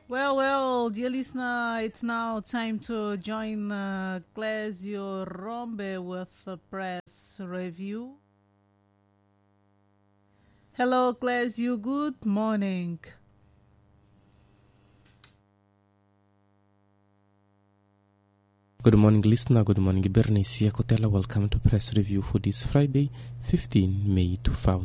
Well, dear listener, it's now time to join Clesio Rombe with the press review. Hello, Clesio, good morning. Good morning, listener. Good morning, Bernice Kotela. Welcome to press review for this Friday, 15 May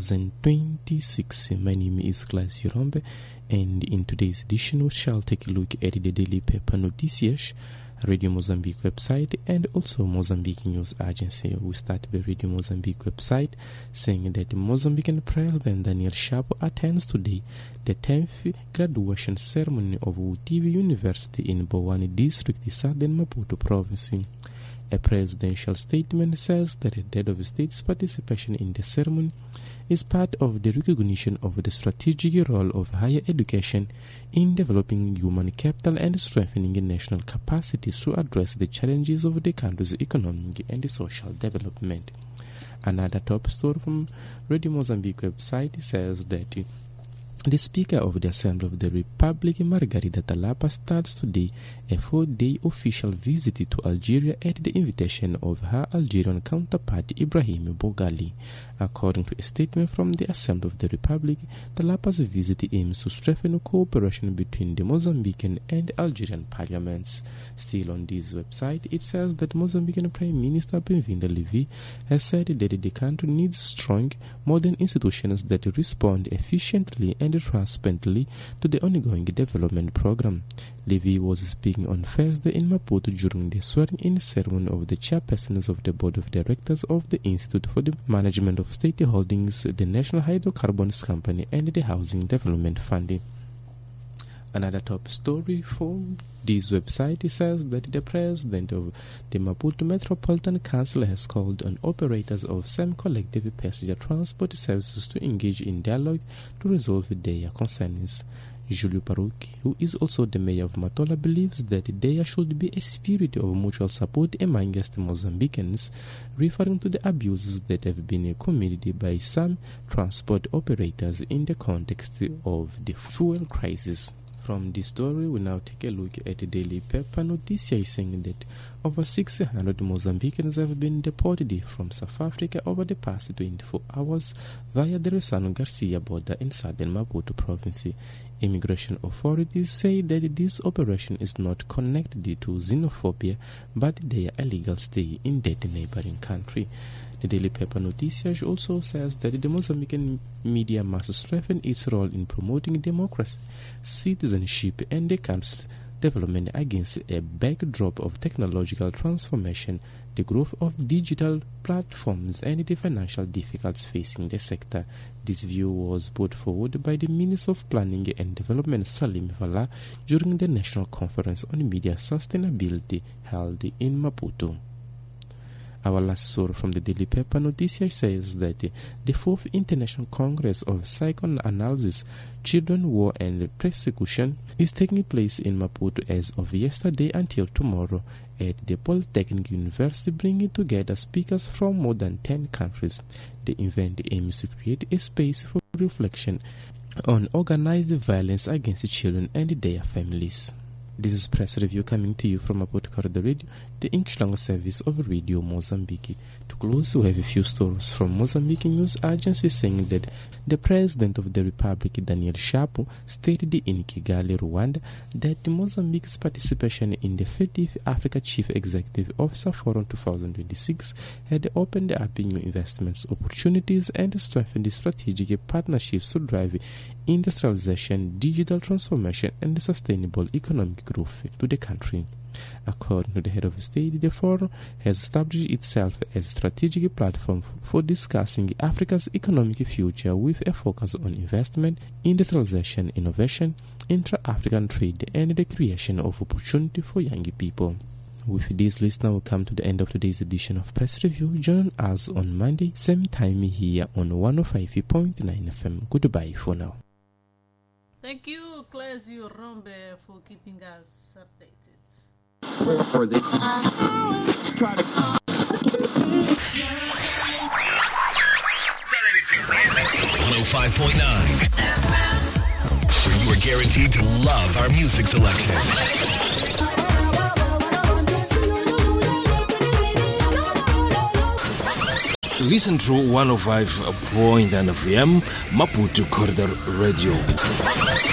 2026. My name is Clesio Rombe, and in today's edition, we shall take a look at the daily paper Noticias, Radio Mozambique website, and also Mozambique News Agency. We start the Radio Mozambique website saying that the Mozambican President Daniel Chapo attends today the 10th graduation ceremony of Utivi University in Bowani District, Southern Maputo Province. A presidential statement says that the head of the state's participation in the ceremony is part of the recognition of the strategic role of higher education in developing human capital and strengthening national capacities to address the challenges of the country's economic and social development. Another top story from Radio Mozambique website says that the Speaker of the Assembly of the Republic, Margarida Talapa, starts today a 4-day official visit to Algeria at the invitation of her Algerian counterpart, Ibrahim Bogali. According to a statement from the Assembly of the Republic, Talapa's visit aims to strengthen cooperation between the Mozambican and Algerian parliaments. Still on this website, it says that Mozambican Prime Minister Bem-Vindo Levi has said that the country needs strong, modern institutions that respond efficiently and transparently to the ongoing development program. Levi was speaking on Thursday in Maputo during the swearing-in ceremony of the chairpersons of the Board of Directors of the Institute for the Management of State Holdings, the National Hydrocarbons Company, and the Housing Development Fund. Another top story from this website says that the president of the Maputo Metropolitan Council has called on operators of some collective passenger transport services to engage in dialogue to resolve their concerns. Julio Paruki, who is also the mayor of Matola, believes that there should be a spirit of mutual support amongst Mozambicans, referring to the abuses that have been committed by some transport operators in the context of the fuel crisis. From this story, we now take a look at the daily paper Noticia, saying that over 600 Mozambicans have been deported from South Africa over the past 24 hours via the Ressano Garcia border in southern Maputo province. Immigration authorities say that this operation is not connected to xenophobia, but their illegal stay in that neighboring country. The daily paper Noticias also says that the Mozambican media must strengthen its role in promoting democracy, citizenship, and the country's development against a backdrop of technological transformation, the growth of digital platforms, and the financial difficulties facing the sector. This view was put forward by the Minister of Planning and Development, Salim Vala, during the National Conference on Media Sustainability held in Maputo. Our last story from the daily paper Noticia says that the 4th International Congress of Psychoanalysis, Children, War and Persecution is taking place in Maputo as of yesterday until tomorrow at the Polytechnic University, bringing together speakers from more than 10 countries. The event aims to create a space for reflection on organized violence against children and their families. This is Press Review coming to you from Maputo Corridor Radio, the English language service of Radio Mozambique. To close, we have a few stories from Mozambique News Agency saying that the President of the Republic, Daniel Chapo, stated in Kigali, Rwanda, that Mozambique's participation in the 30th Africa Chief Executive Officer Forum 2026 had opened up new investments opportunities and strengthened strategic partnerships to drive industrialization, digital transformation, and sustainable economic growth to the country. According to the head of state, the forum has established itself as a strategic platform for discussing Africa's economic future with a focus on investment, industrialization, innovation, intra-African trade, and the creation of opportunity for young people. With this, listener, will come to the end of today's edition of Press Review. Join us on Monday, same time here on 105.9 FM. Goodbye for now. Thank you, Clesio Rombe, for keeping us updated. Or they try to 105.9 FM, where you are guaranteed to love our music selection. Listen to 105.9 FM Maputo Corridor Radio.